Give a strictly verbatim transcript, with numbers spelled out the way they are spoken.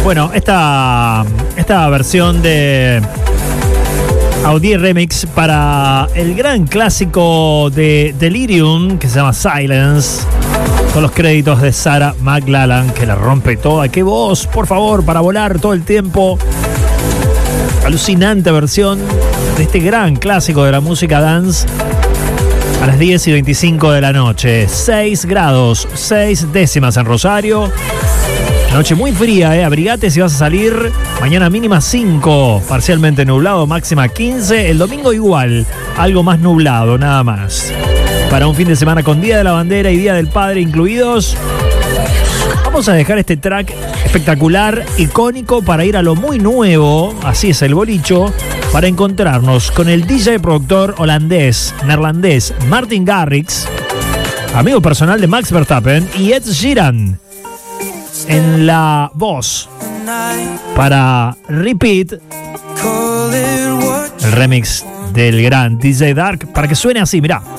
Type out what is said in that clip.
Bueno, esta, esta versión de Audi Remix para el gran clásico de Delirium que se llama Silence, con los créditos de Sarah McLachlan, que la rompe toda. ¡Qué voz, por favor, para volar todo el tiempo! Alucinante versión de este gran clásico de la música dance a las diez y veinticinco de la noche. seis grados, seis décimas en Rosario. Noche muy fría, ¿eh? Abrigate si vas a salir. Mañana mínima cinco, parcialmente nublado, máxima quince. El domingo igual, algo más nublado, nada más. Para un fin de semana con Día de la Bandera y Día del Padre incluidos, vamos a dejar este track espectacular, icónico, para ir a lo muy nuevo, así es el bolicho, para encontrarnos con el D J productor holandés, neerlandés, Martin Garrix, amigo personal de Max Verstappen, y Ed Sheeran en la voz para Repeat, el remix del gran D J Dark, para que suene así, mirá.